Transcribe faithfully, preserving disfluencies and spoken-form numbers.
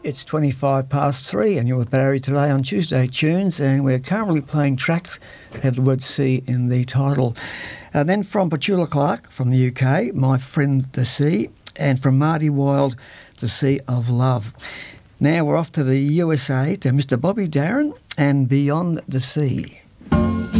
It's twenty-five past three and you're with Barry today on Tuesday Tunes, and we're currently playing tracks that have the word sea in the title. And then from Petula Clark from the U K, My Friend the Sea, and from Marty Wilde, The Sea of Love. Now we're off to the U S A to Mister Bobby Darin and Beyond the Sea.